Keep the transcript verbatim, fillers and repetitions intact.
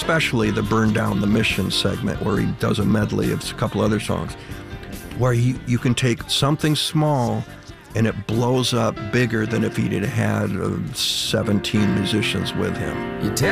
especially the Burn Down the Mission segment where he does a medley of a couple other songs, where he, you can take something small and it blows up bigger than if he'd had had uh, seventeen musicians with him. You